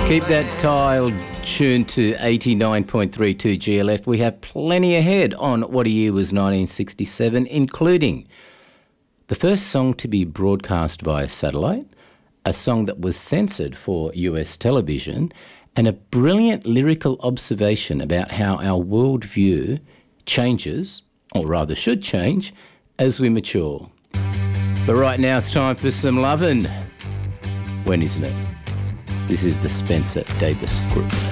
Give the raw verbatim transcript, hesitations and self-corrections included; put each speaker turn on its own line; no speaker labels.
Keep that dial tuned to eighty-nine point three two G L F. We have plenty ahead on What a Year Was nineteen sixty-seven, including the first song to be broadcast via satellite, a song that was censored for U S television, and a brilliant lyrical observation about how our worldview changes, or rather should change, as we mature. But right now it's time for some lovin'. When isn't it? This is the Spencer Davis Group.